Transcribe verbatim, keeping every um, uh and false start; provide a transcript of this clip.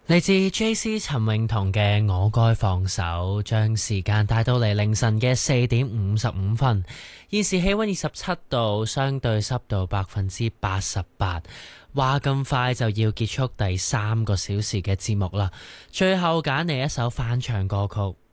嚟自 J C 陳詠彤嘅《我該放手》，將時間帶到嚟凌晨嘅四點五十五分。現時氣溫二十七度，相對濕度百分之八十八。話咁快就要結束第三個小時嘅節目啦，最後揀嚟一首翻唱歌曲。